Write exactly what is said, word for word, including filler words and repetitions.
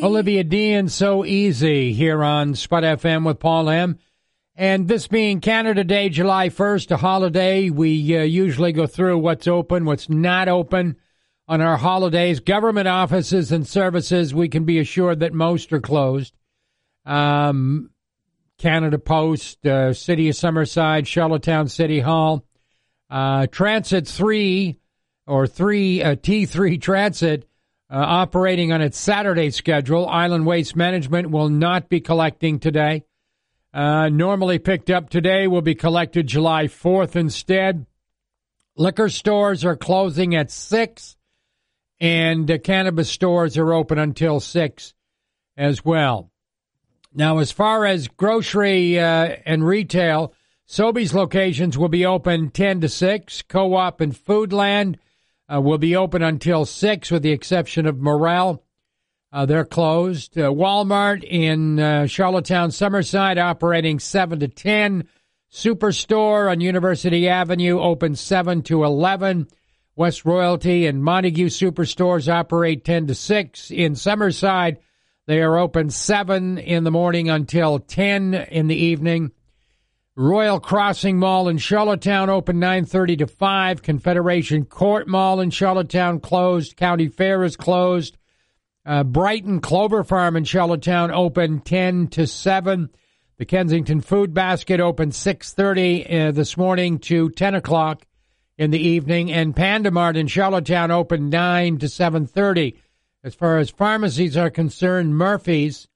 Olivia Dean, So Easy, here on Spud F M with Paul M. And this being Canada Day, July first, a holiday, we uh, usually go through what's open, what's not open on our holidays. Government offices and services, we can be assured that most are closed. Um, Canada Post, uh, City of Summerside, Charlottetown City Hall. Uh, Transit three, or three uh, T three Transit, uh, operating on its Saturday schedule. Island Waste Management will not be collecting today. Uh, normally picked up today will be collected July fourth instead. Liquor stores are closing at six, and uh, cannabis stores are open until six as well. Now, as far as grocery uh, and retail, Sobeys locations will be open ten to six. Co-op and Foodland uh, will be open until six, with the exception of Morel. Uh, they're closed. Uh, Walmart in uh, Charlottetown, Summerside, operating seven to ten. Superstore on University Avenue, open seven to eleven. West Royalty and Montague Superstores operate ten to six. In Summerside, they are open seven in the morning until ten in the evening. Royal Crossing Mall in Charlottetown, open nine thirty to five. Confederation Court Mall in Charlottetown, closed. County Fair is closed. Uh, Brighton Clover Farm in Charlottetown open ten to seven. The Kensington Food Basket open six thirty uh, this morning to ten o'clock in the evening. And Panda Mart in Charlottetown open nine to seven thirty. As far as pharmacies are concerned, Murphy's